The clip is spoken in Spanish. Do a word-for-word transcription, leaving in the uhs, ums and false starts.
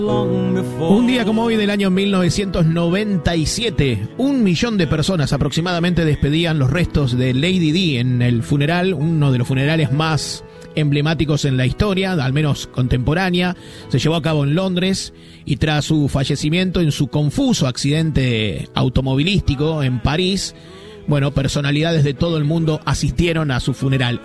Un día como hoy del año mil novecientos noventa y siete, un millón de personas aproximadamente despedían los restos de Lady Di en el funeral, uno de los funerales más emblemáticos en la historia, al menos contemporánea. Se llevó a cabo en Londres y tras su fallecimiento en su confuso accidente automovilístico en París, bueno, personalidades de todo el mundo asistieron a su funeral.